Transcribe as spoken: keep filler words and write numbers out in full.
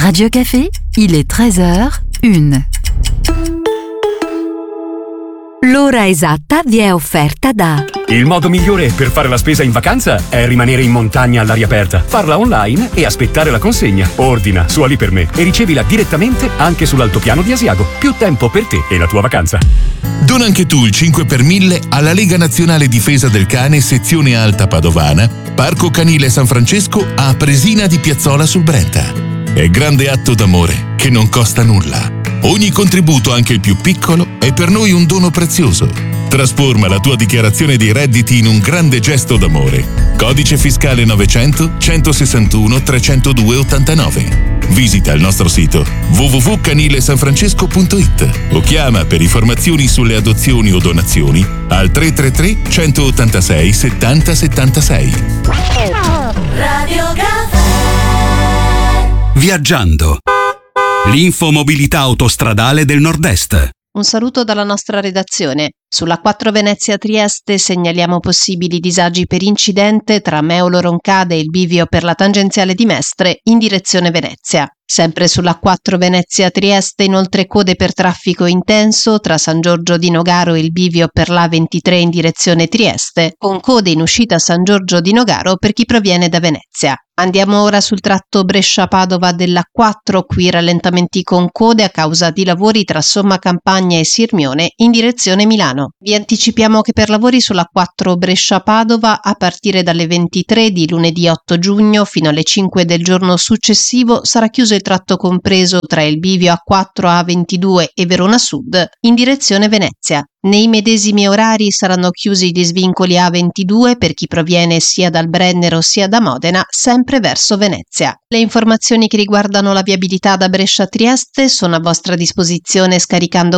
Radio Café, il est treize heures une. L'ora esatta vi è offerta da... Il modo migliore per fare la spesa in vacanza è rimanere in montagna all'aria aperta, farla online e aspettare la consegna. Ordina su Ali per me e ricevila direttamente anche sull'altopiano di Asiago. Più tempo per te e la tua vacanza. Dona anche tu il cinque per mille alla Lega Nazionale Difesa del Cane sezione Alta Padovana, Parco Canile San Francesco a Presina di Piazzola sul Brenta. È grande atto d'amore che non costa nulla. Ogni contributo, anche il più piccolo, è per noi un dono prezioso. Trasforma la tua dichiarazione dei redditi in un grande gesto d'amore. Codice fiscale novecento centosessantuno trecentodue ottantanove. Visita il nostro sito w w w punto canile san francesco punto i t o chiama per informazioni sulle adozioni o donazioni al tre tre tre centottantasei settanta settantasei. Radio Caffè. Viaggiando. L'infomobilità autostradale del Nord-Est. Un saluto dalla nostra redazione. Sulla quattro Venezia Trieste segnaliamo possibili disagi per incidente tra Meolo Roncade e il bivio per la tangenziale di Mestre in direzione Venezia. Sempre sulla quattro Venezia Trieste inoltre code per traffico intenso tra San Giorgio di Nogaro e il bivio per l'A ventitré in direzione Trieste, con code in uscita San Giorgio di Nogaro per chi proviene da Venezia. Andiamo ora sul tratto Brescia-Padova della quattro, qui rallentamenti con code a causa di lavori tra Somma Campagna e Sirmione in direzione Milano. Vi anticipiamo che per lavori sulla quattro Brescia-Padova a partire dalle ventitré di lunedì otto giugno fino alle cinque del giorno successivo sarà chiuso il tratto compreso tra il bivio A quattro A ventidue e Verona Sud in direzione Venezia. Nei medesimi orari saranno chiusi gli svincoli A ventidue per chi proviene sia dal Brennero sia da Modena, sempre verso Venezia. Le informazioni che riguardano la viabilità da Brescia a Trieste sono a vostra disposizione scaricando